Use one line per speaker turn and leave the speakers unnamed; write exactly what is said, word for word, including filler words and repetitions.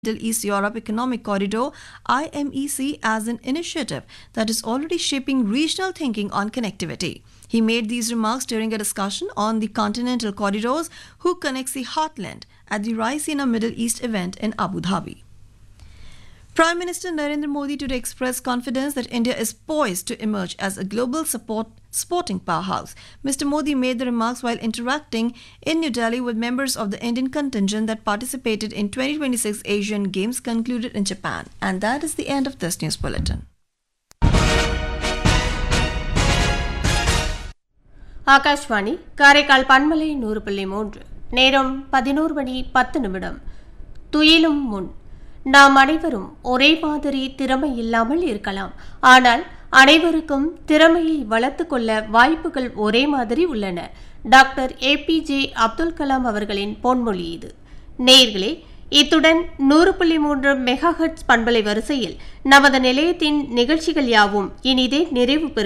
Middle East Europe Economic Corridor I M E C as an initiative that is already shaping regional thinking on connectivity. He made these remarks during a discussion on the Continental Corridors, who connects the heartland at the Raisina Middle East event in Abu Dhabi. Prime Minister Narendra Modi today expressed confidence that India is poised to emerge as a global support sporting powerhouse. Mister Modi made the remarks while interacting in New Delhi with members of the Indian contingent that participated in twenty twenty-six Asian Games concluded in Japan. And that is the end of this news bulletin.
Akashvani Karaikal பன்மலை நூறு புள்ளி மூன்று நேரம் பதினோரு மணி பத்து நிமிடம். துயிலும் முன் நாம் அனைவரும் ஒரே மாதிரி திறமை இல்லாமல் இருக்கலாம். ஆனால் அனைவருக்கும் திறமையை வளர்த்து கொள்ள வாய்ப்புகள் ஒரே மாதிரி உள்ளன. Doctor A B J Abdul Kalam அவர்களின் பொன்மொழி இது. நேயர்களே, இத்துடன் நூறு புள்ளி மூன்று மெகா ஹெர்ட்ஸ் பண்பலை வரிசையில் நமது நிலையத்தின் நிகழ்ச்சிகள் யாவும் இனிதே நிறைவு பெறும்.